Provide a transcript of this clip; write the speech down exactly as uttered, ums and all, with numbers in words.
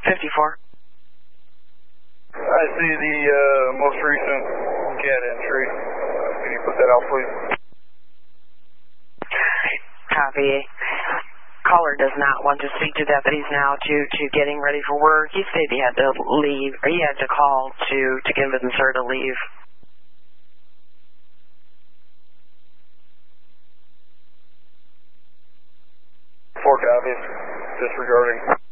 fifty-four. I see the uh, most recent CAD entry. Uh, can you put that out, please? Copy. Caller does not want to speak to deputies now due to getting ready for work. He stated he had to leave, or he had to call to, to convince her to leave. Four copies. Disregarding.